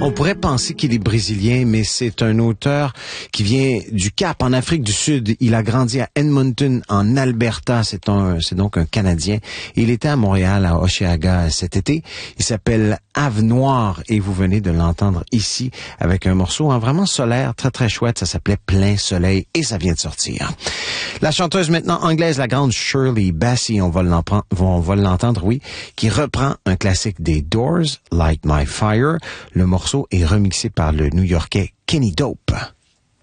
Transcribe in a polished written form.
On pourrait penser qu'il est brésilien, mais c'est un auteur qui vient du Cap, en Afrique du Sud. Il a grandi à Edmonton, en Alberta. C'est donc un Canadien. Il était à Montréal, à Hochelaga, cet été. Il s'appelle Ave Noire et vous venez de l'entendre ici avec un morceau vraiment solaire, très très chouette. Ça s'appelait Plein Soleil et ça vient de sortir. La chanteuse maintenant anglaise, la grande Shirley Bassey, on va l'entendre, oui, qui reprend un classique des Doors, Light My Fire. Le morceau est remixé par le New-Yorkais Kenny Dope.